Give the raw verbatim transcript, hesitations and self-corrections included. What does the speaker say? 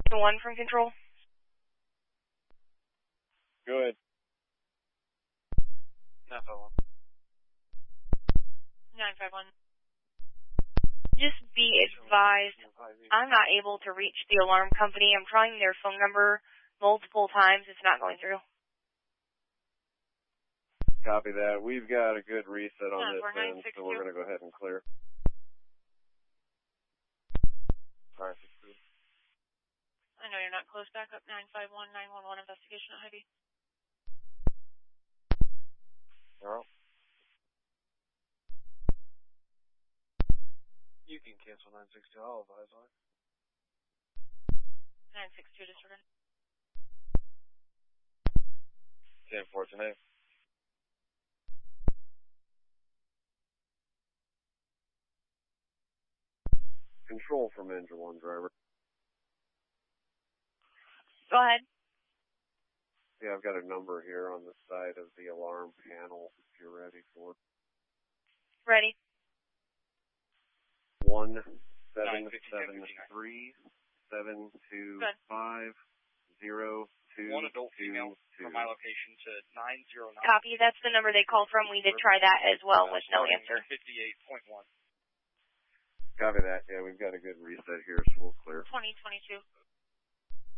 One from control. Good. nine five one. nine five one. Just be advised, I'm not able to reach the alarm company. I'm trying their phone number multiple times. It's not going through. Copy that. We've got a good reset on Yeah, this we're end, so we're going to go ahead and clear. nine six two. I know you're not close. Back up nine five one, nine one one investigation at Hy-Vee. Alright. You can cancel nine six two. I'll advise on it. nine six two disregard. ten four tonight. Control from engine one, driver. Go ahead. Yeah, I've got a number here on the side of the alarm panel if you're ready for it. Ready. One seven seven three seven two five zero two. One adult female from my location to nine zero nine. Copy. That's the number they called from. We did try that as well with no answer. fifty-eight point one. Copy that. Yeah, we've got a good reset here, so we'll clear. twenty twenty-two.